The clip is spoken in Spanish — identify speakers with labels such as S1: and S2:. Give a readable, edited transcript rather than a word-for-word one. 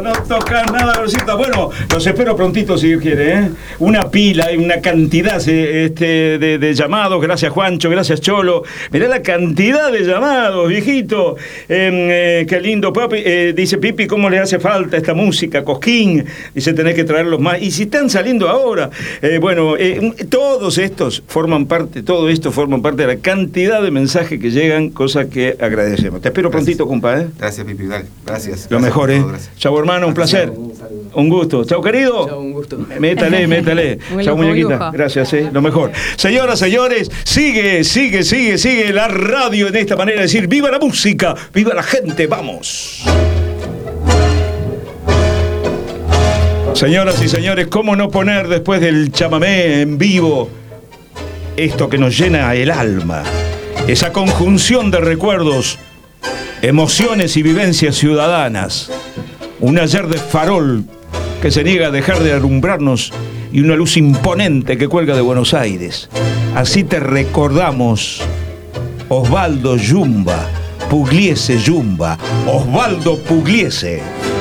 S1: no tocan nada, Rosita. Bueno, los espero prontito si Dios quiere, ¿eh? Una pila y una cantidad de llamados. Gracias, Juancho, gracias, Cholo. Mirá la cantidad de llamados, viejito. Qué lindo, papi. Dice Pipi, ¿cómo le hace falta esta música? Cosquín. Dice, tenés que traerlos más. Y si están saliendo ahora. Todos estos forman parte, todo esto forman parte de la cantidad de mensajes que llegan, cosa que agradecemos. Te espero prontito, compa, ¿eh?
S2: Gracias, Pipi, dale. Gracias.
S1: Lo mejor, ¿eh?
S2: Gracias.
S1: Chau, hermano, un placer. Un gusto. Chau, querido.
S3: Chau, un gusto.
S1: Métale. Chau, muñequita. Gracias, lo mejor. Señoras, señores, sigue la radio en esta manera de decir, ¡viva la música! ¡Viva la gente! ¡Vamos! Señoras y señores, ¿cómo no poner después del chamamé en vivo esto que nos llena el alma? Esa conjunción de recuerdos, emociones y vivencias ciudadanas. Un ayer de farol que se niega a dejar de alumbrarnos y una luz imponente que cuelga de Buenos Aires. Así te recordamos, Osvaldo Yumba, Pugliese Yumba, Osvaldo Pugliese.